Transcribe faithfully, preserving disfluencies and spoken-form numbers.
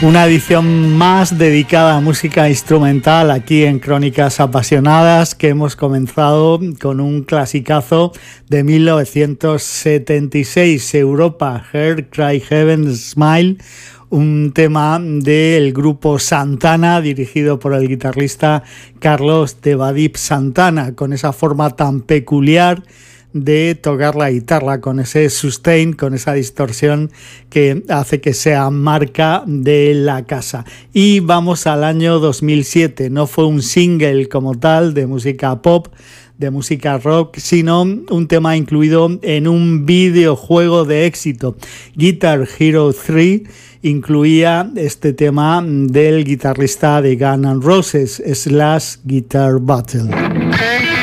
Una edición más dedicada a música instrumental aquí en Crónicas Apasionadas, que hemos comenzado con un clasicazo de mil novecientos setenta y seis, Europa, Hear Cry Heaven Smile, un tema del grupo Santana dirigido por el guitarrista Carlos de Badip Santana, con esa forma tan peculiar de tocar la guitarra, con ese sustain, con esa distorsión que hace que sea marca de la casa. Y vamos al año dos mil siete, no fue un single como tal de música pop, de música rock, sino un tema incluido en un videojuego de éxito. Guitar Hero tres incluía este tema del guitarrista de Guns N' Roses, Slash Guitar Battle.